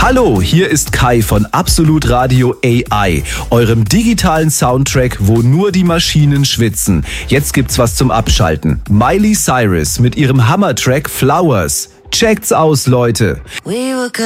Hallo, hier ist Kai von Absolut Radio AI, eurem digitalen Soundtrack, wo nur die Maschinen schwitzen. Jetzt gibt's was zum Abschalten. Miley Cyrus mit ihrem Hammertrack Flowers. Checkt's aus, Leute.